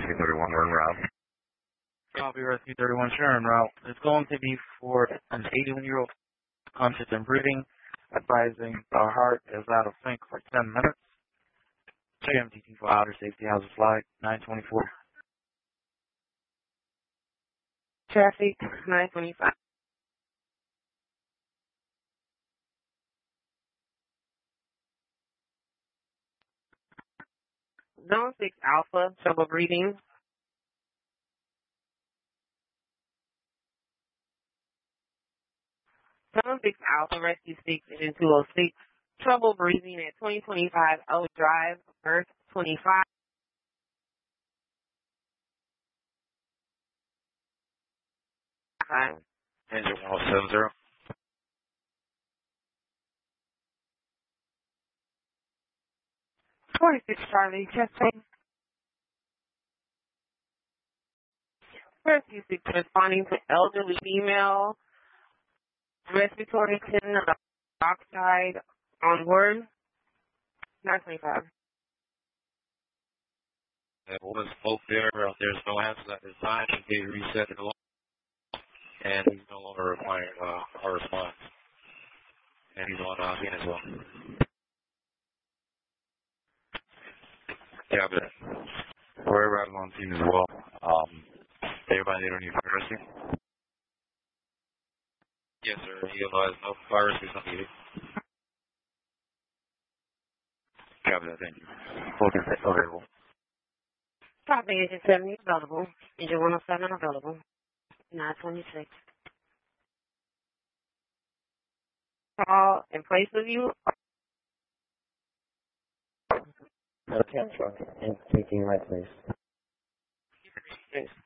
Rescue 31, we're en route. Copy, Rescue 31, sure, en route. It's going to be for an 81-year-old conscious and breathing, advising the heart is out of sync for 10 minutes. JMTT for outer safety, how's the flight? 924. Traffic, 925. Zone 6 Alpha, trouble breathing. Zone 6 Alpha, Rescue 6, Engine 206. Trouble breathing at 2025 O Drive, Earth 25. Engine 1070. 46 Charlie, testing. Rescue 6 responding to elderly female, respiratory content oxide onward, 925. Was both there. There's no answer at this time. He gave reset it along, and he's no longer requiring our response. And he's on scene as well. Yeah, but we're arriving on scene as well. Everybody they don't need fire rescue? Yes, sir. He advised no fire rescue is not needed. Copy that, thank you. Focus available. Copy, Engine 70 available. Engine 107 available. 926. Call in place of you. Okay, and taking right place. Yes.